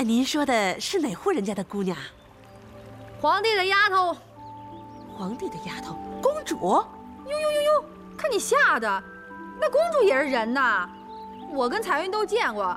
您说的是哪户人家的姑娘？ 皇帝的丫头。 皇帝的丫头，公主？ 哟，看你吓的，那公主也是人呐！我跟彩云都见过，